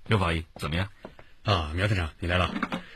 刘法医怎么样？ 啊，苗探长，你来了。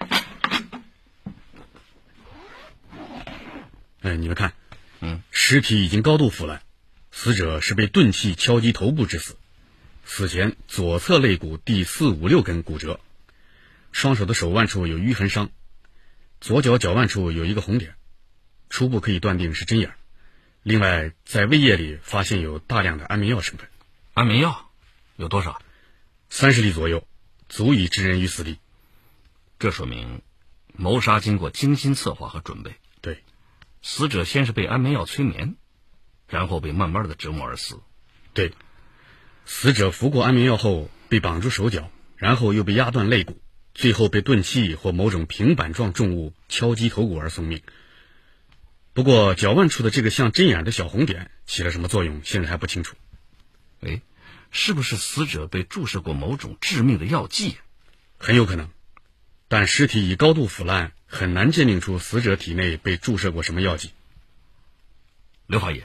你们看，尸体已经高度腐烂，死者是被钝器敲击头部致死，死前左侧肋骨第4、5、6根骨折，双手的手腕处有淤痕伤，左脚脚腕处有一个红点，初步可以断定是针眼。另外，在胃液里发现有大量的安眠药成分。 安眠药有多少 ？30粒左右，足以置人于死地。 这说明谋杀经过精心策划和准备。 对， 死者先是被安眠药催眠，然后被慢慢的折磨而死。 对，死者服过安眠药后被绑住手脚，然后又被压断肋骨，最后被钝器或某种平板状重物敲击头骨而送命。不过脚腕处的这个像针眼的小红点起了什么作用，现在还不清楚。 是不是死者被注射过某种致命的药剂？ 很有可能，但尸体已高度腐烂，很难鉴定出死者体内被注射过什么药剂。 刘法医，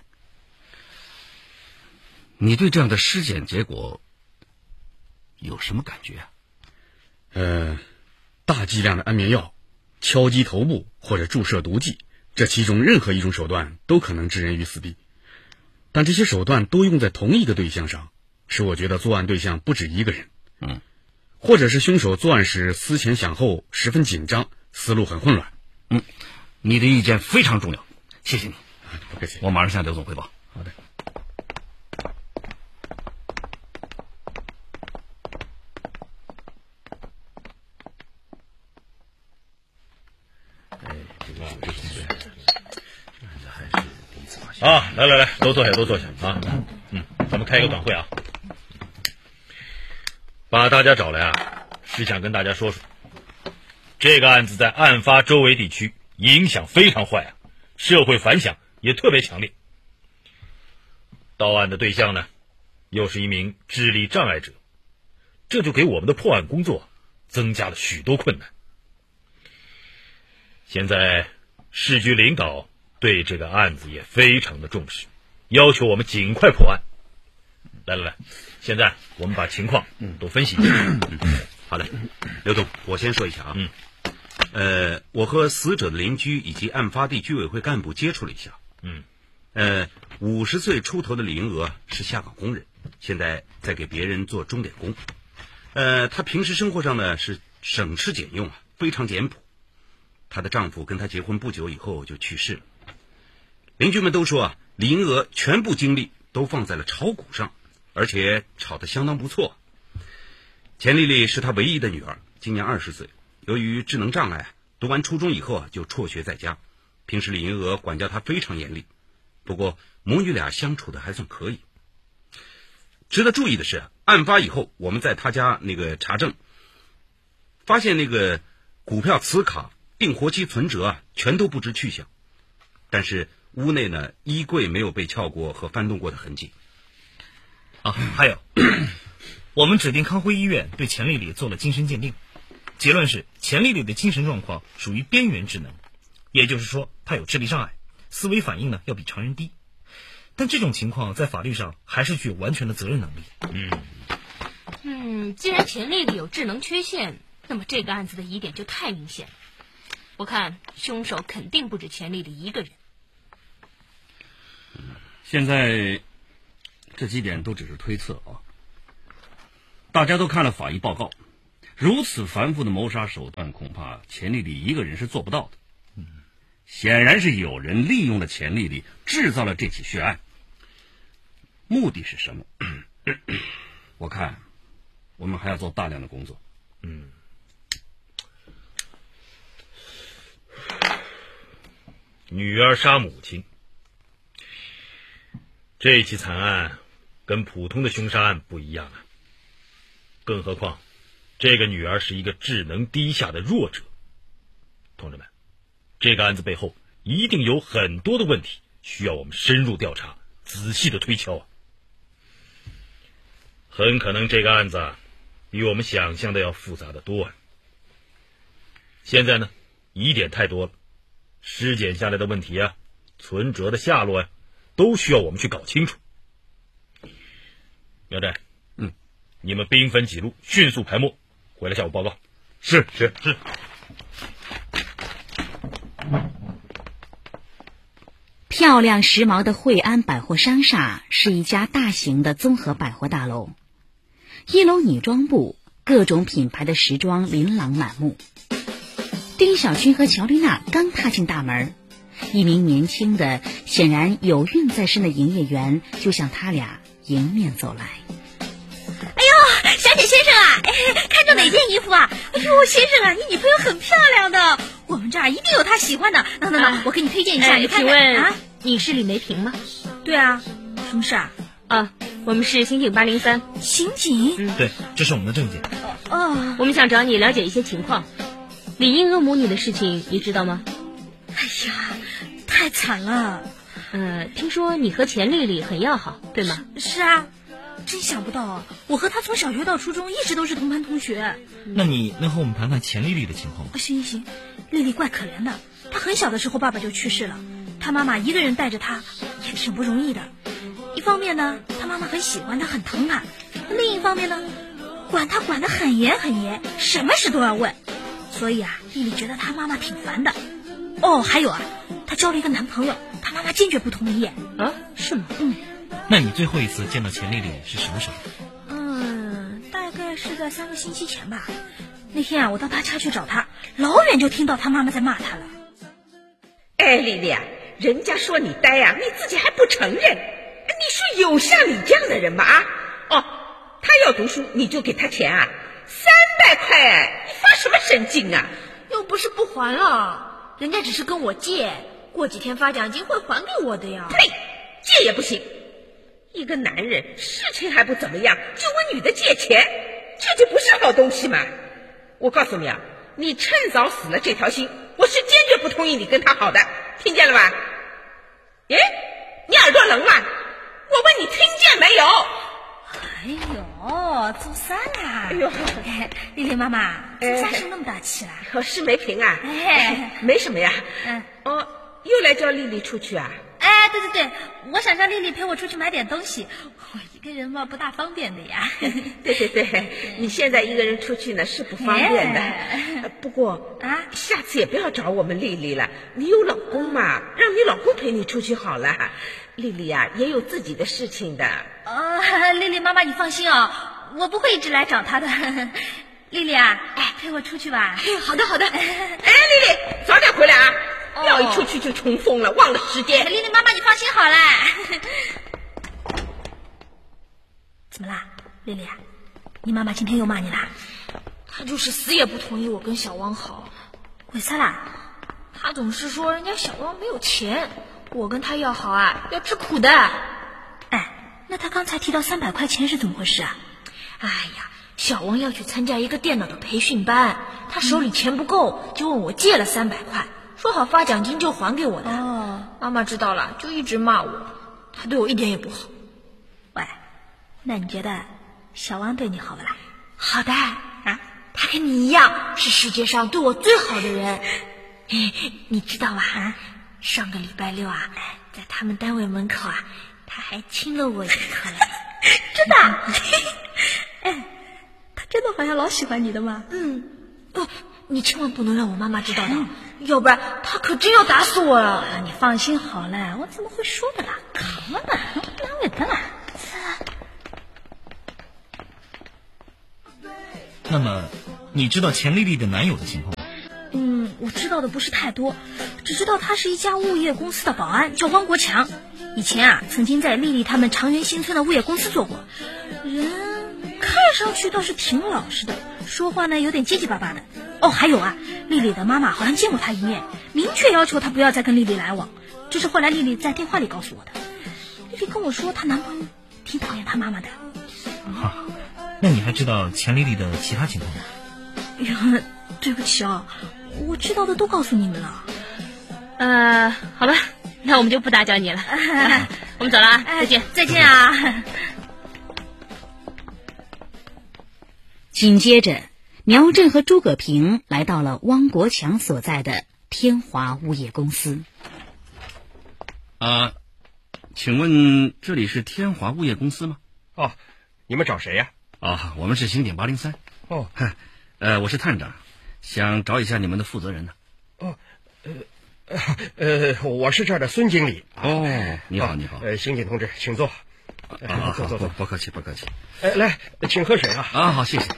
你对这样的尸检结果有什么感觉啊？ 大剂量的安眠药、敲击头部或者注射毒剂，这其中任何一种手段都可能置人于死地，但这些手段都用在同一个对象上，使我觉得作案对象不止一个人。或者是凶手作案时思前想后，十分紧张，思路很混乱。 你的意见非常重要，谢谢你。 不客气， 我马上向刘总汇报。 好的。 啊，来，都坐下啊。咱们开一个短会啊。把大家找来啊，是想跟大家说说，这个案子在案发周围地区影响非常坏啊，社会反响也特别强烈。到案的对象呢，又是一名智力障碍者，这就给我们的破案工作增加了许多困难。现在市局领导对这个案子也非常的重视，要求我们尽快破案。来，现在我们把情况都分析一下。 好的，刘总，我先说一下啊。我和死者的邻居以及案发地居委会干部接触了一下。50岁出头的李银娥是下岗工人，现在在给别人做钟点工。她平时生活上呢是省吃俭用啊，非常简朴。她的丈夫跟她结婚不久以后就去世了。邻居们都说啊，李银娥全部精力都放在了炒股上，而且炒得相当不错。钱丽丽是她唯一的女儿，今年20岁，由于智能障碍，读完初中以后就辍学在家。平时李银娥管教她非常严厉，不过母女俩相处的还算可以。值得注意的是，案发以后我们在她家那个查证，发现那个股票磁卡、定活期存折全都不知去向，但是屋内呢衣柜没有被撬过和翻动过的痕迹。 还有我们指定康辉医院对钱丽丽做了精神鉴定，结论是钱丽丽的精神状况属于边缘智能，也就是说她有智力障碍，思维反应呢要比常人低，但这种情况在法律上还是具有完全的责任能力。 既然钱丽丽有智能缺陷，那么这个案子的疑点就太明显了。我看凶手肯定不止钱丽丽一个人。 现在这几点都只是推测啊，大家都看了法医报告，如此繁复的谋杀手段，恐怕钱丽丽一个人是做不到的。显然是有人利用了钱丽丽，制造了这起血案。目的是什么？我看我们还要做大量的工作。 女儿杀母亲，这起惨案跟普通的凶杀案不一样啊。更何况这个女儿是一个智能低下的弱者。同志们，这个案子背后一定有很多的问题，需要我们深入调查，仔细的推敲啊。很可能这个案子比我们想象的要复杂的多啊。现在呢，疑点太多了，尸检下来的问题存折的下落都需要我们去搞清楚。苗寨， 你们兵分几路，迅速排末，回来向我报告。 是。 漂亮时髦的惠安百货商厦是一家大型的综合百货大楼，一楼女装部，各种品牌的时装琳琅满目。丁小军和乔丽娜刚踏进大门，一名年轻的显然有孕在身的营业员就向他俩迎面走来。 哎呦，小姐先生啊，看中哪件衣服啊？哎呦，先生啊，你女朋友很漂亮的，我们这儿一定有她喜欢的。那，我给你推荐一下，你看看。 请问啊， 你是李梅萍吗？ 对啊，什么事啊？ 我们是刑警803。 刑警？ 对，这是我们的证件。 哦， 我们想找你了解一些情况。李英娥母女的事情你知道吗？ 哎呀，太惨了。 听说你和钱丽丽很要好，对吗？ 是啊，真想不到，我和她从小学到初中一直都是同班同学。 那你能和我们谈谈钱丽丽的情况吗？ 行，丽丽怪可怜的，她很小的时候爸爸就去世了，她妈妈一个人带着她，也挺不容易的。一方面呢，她妈妈很喜欢她，很疼她；另一方面呢，管她管得很严很严，什么事都要问。所以啊，丽丽觉得她妈妈挺烦的。哦，还有啊，她交了一个男朋友，她妈妈坚决不同意。 是吗？ 那你最后一次见到钱丽丽是什么时候？ 大概是在3个星期前吧。那天啊，我到她家去找她，老远就听到她妈妈在骂她了。 哎，丽丽啊，人家说你呆啊，你自己还不承认。你说有像你这样的人吗？他要读书你就给他钱啊？300块，你发什么神经啊？ 又不是不还了，人家只是跟我借，过几天发奖金会还给我的呀。 呸，借也不行。一个男人事情还不怎么样，就问女的借钱，这就不是好东西嘛。我告诉你啊，你趁早死了这条心，我是坚决不同意你跟他好的，听见了吧？哎，你耳朵聋吗？我问你听见没有？ 哎呦，周三啦！ 哎呦， 丽丽妈妈，周三生那么大气啦？ 是梅萍啊？没什么呀。又来叫丽丽出去啊？ 对，我想让丽丽陪我出去买点东西，我一个人嘛不大方便的呀。 对，你现在一个人出去呢是不方便的。不过下次也不要找我们丽丽了，你有老公嘛，让你老公陪你出去好了。丽丽呀，也有自己的事情的。 丽丽妈妈你放心哦，我不会一直来找她的。丽丽啊，陪我出去吧。 好的。丽丽早点回来啊，要一出去就冲锋了，忘了时间。 丽丽妈妈你放心好了。怎么啦，丽丽？你妈妈今天又骂你啦？ 她就是死也不同意我跟小王好。 为啥啦？ 她总是说人家小王没有钱，我跟他要好啊，要吃苦的。 那他刚才提到300块钱是怎么回事啊？ 哎呀，小王要去参加一个电脑的培训班，他手里钱不够，就问我借了300块，说好发奖金就还给我的。妈妈知道了，就一直骂我，他对我一点也不好。 喂，那你觉得小王对你好不啦？ 好的他跟你一样是世界上对我最好的人。你知道吧？上个礼拜六啊，在他们单位门口啊，他还亲了我一口。 真的？他真的好像老喜欢你的嘛。 你千万不能让我妈妈知道的，要不然他可真要打死我了。 你放心好了，我怎么会说的啦？好了，哪位的啦？ 那么，你知道钱丽丽的男友的情况吗？ 我知道的不是太多，只知道他是一家物业公司的保安，叫汪国强。以前曾经在丽丽他们长源新村的物业公司做过，人看上去倒是挺老实的，说话呢有点结结巴巴的。还有丽丽的妈妈好像见过他一面，明确要求他不要再跟丽丽来往。这是后来丽丽在电话里告诉我的。丽丽跟我说，她男朋友挺讨厌她妈妈的。 那你还知道钱丽丽的其他情况吗？ 对不起我知道的都告诉你们了。 好吧，那我们就不打搅你了。我们走了再见。 再见啊。 紧接着，苗振和诸葛平来到了汪国强所在的天华物业公司。 请问这里是天华物业公司吗？ 你们找谁呀？ 我们是刑警803。 哦， 我是探长，想找一下你们的负责人呢。 我是这儿的孙经理。 你好，你好。 刑警同志，请坐。坐， 不客气，不客气。 来，请喝水啊。 好，谢谢。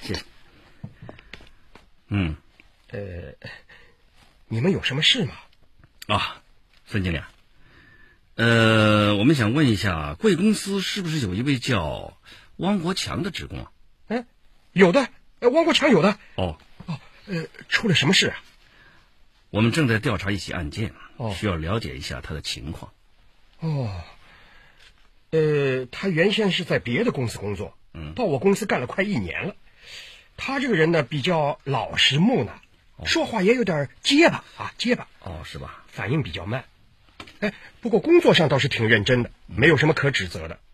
你们有什么事吗？ 孙经理我们想问一下，贵公司是不是有一位叫汪国强的职工啊？ 有的，汪国强有的。出了什么事啊？ 我们正在调查一起案件，需要了解一下他的情况。 他原先是在别的公司工作，到我公司干了快1年了。他这个人呢，比较老实木讷，说话也有点结巴。 是吧？ 反应比较慢。不过工作上倒是挺认真的，没有什么可指责的。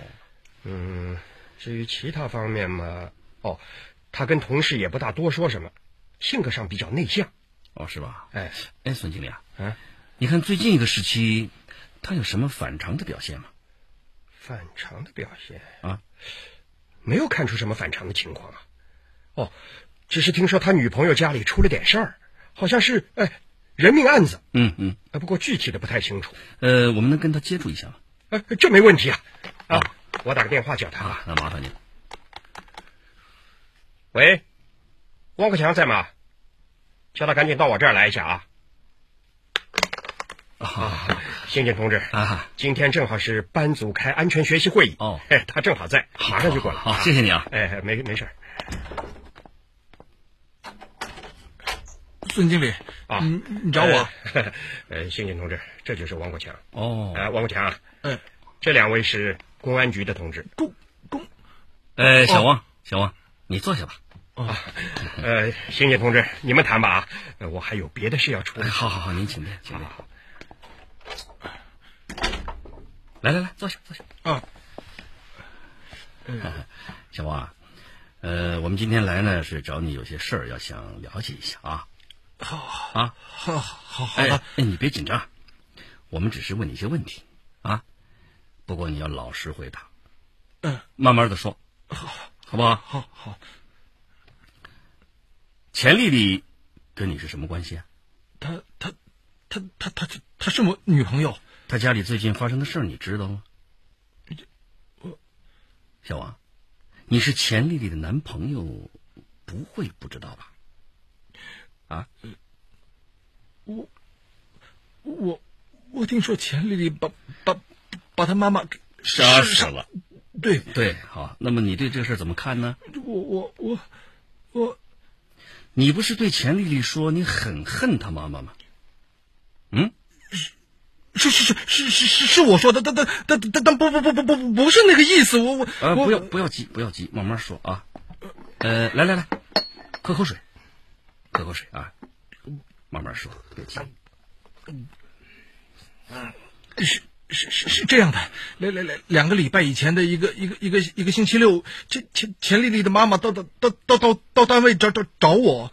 至于其他方面嘛，他跟同事也不大多说什么，性格上比较内向。 是吧？孙经理你看最近一个时期，他有什么反常的表现吗？ 反常的表现没有看出什么反常的情况只是听说他女朋友家里出了点事儿，好像是人命案子。不过具体的不太清楚。 我们能跟他接触一下吗？ 这没问题我打个电话叫他。 那麻烦您。 喂，汪国强在吗？叫他赶紧到我这儿来一下刑警同志今天正好是班组开安全学习会议他正好在，马上就过来。 好，谢谢你啊。 没事。 孙经理你找我？ 刑警同志，这就是汪国强。 汪国强这2位是公安局的同志。 小汪，你坐下吧。 刑警同志，你们谈吧我还有别的事要处理。 好，您请便。来，坐下。小汪我们今天来呢是找你有些事儿要想了解一下好的。你别紧张，我们只是问你一些问题不过你要老实回答。慢慢的说，好不好？ 好。 钱丽丽跟你是什么关系啊？ 她是我女朋友。 她家里最近发生的事儿你知道吗？小王，你是钱丽丽的男朋友，不会不知道吧？ 我听说钱丽丽把她妈妈杀死了。 对， 好，那么你对这个事怎么看呢？ 我你不是对钱丽丽说你很恨她妈妈吗？ 是我说的，但不是那个意思。 不要急，慢慢说来，喝口水慢慢说，别急。 是这样的，2个礼拜以前的一个星期六，钱丽丽的妈妈到单位找我。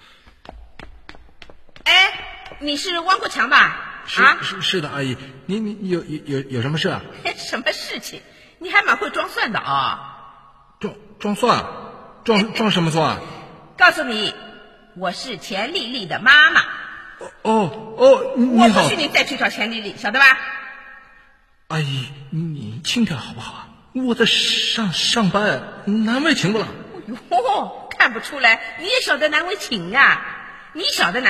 你是汪国强吧？ 是的，阿姨，你有什么事啊？ 什么事情？你还蛮会装蒜的装蒜？装什么蒜？ 告诉你，我是钱丽丽的妈妈。 你好。 我不许你再去找钱丽丽，晓得吧？ 阿姨，你轻点好不好？我在上班，难为情不了。 看不出来，你也晓得难为情呀？你晓得难